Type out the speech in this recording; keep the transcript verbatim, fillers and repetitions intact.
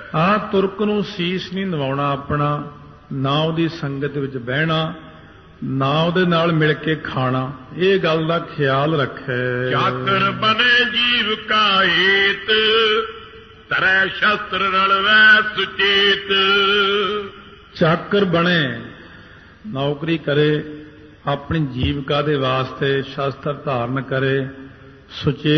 ਆਹ ਤੁਰਕ ਨੂੰ ਸੀਸ ਨਹੀਂ ਨਿਵਾਉਣਾ ਆਪਣਾ, ਨਾ ਉਹਦੀ ਸੰਗਤ ਵਿੱਚ ਬਹਿਣਾ, ਨਾ ਉਹਦੇ ਨਾਲ ਮਿਲ ਕੇ ਖਾਣਾ। ਇਹ ਗੱਲ ਦਾ ਖਿਆਲ ਰੱਖੇ। ਚਾਕਰ ਬਨੇ ਜੀਵ ਕਾ ਏਤ, ਤਰੈ ਸ਼ਸਤਰ ਰਲਵੈ ਸੁਚੇਤ। ਚਾਕਰ ਬਣੇ, ਨੌਕਰੀ ਕਰੇ, ਆਪਣੀ ਜੀਵਕਾ ਦੇ ਵਾਸਤੇ ਸ਼ਸਤਰ ਧਾਰਨ ਕਰੇ, ਸੁਚੇਤ